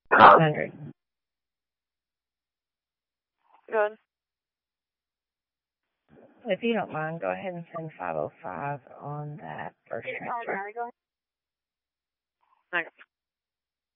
100. Good. If you don't mind, go ahead and send 505 on that first transfer. Thanks.